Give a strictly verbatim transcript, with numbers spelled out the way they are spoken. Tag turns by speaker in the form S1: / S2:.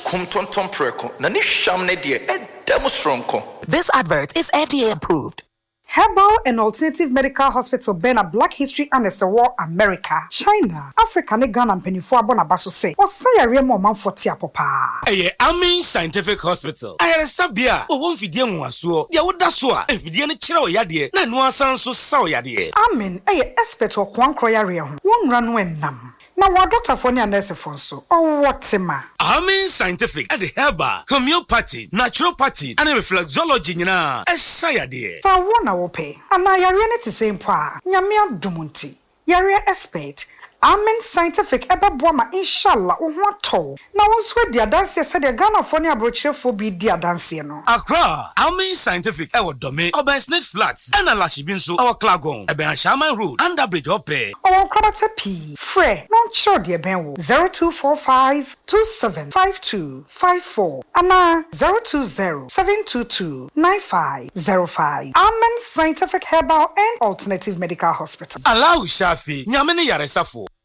S1: kum tonton preko na ni hwam ne de edam stronko.
S2: This advert is F D A approved.
S3: Herbal and Alternative Medical Hospital Bena Black History and War America, China, Africa ne Ghana penifo abona baso say. Osaya remo manfoti apopa.
S4: Eye Amin Scientific Hospital. Ayere sabia o won fidie nwaso. Dia woda so a fidie ne kire o yade na no asan so sa o yade.
S3: Amin eye expert o kwankro yare ho. Won nra no enam. Na wa doctor for ni nurse for so. O wotima.
S4: Amin Scientific at the herbal, homeopathy, naturopathy and reflexology nyina. Esayade.
S3: Sa wona wo pe. Ana yare ne te same pa. Nyame adumunti. Yare expert. Amen Scientific eba boama inshallah wo ho to na wo so dia dance se de Ghana fo ne abrochefo bi dia dance no
S4: Accra Amen Scientific e wo dome Obersnet Flats and Alashi bi nso e wo Klagon e be Shaman Road under bridge ope
S3: o krabata p frɛ non sure de ben wo zero two four five two seven five two five four ana zero two zero seven two two nine five zero five. Amen Scientific Herbal and Alternative Medical Hospital.
S4: Allahu Shafi nyame ne yaresafo.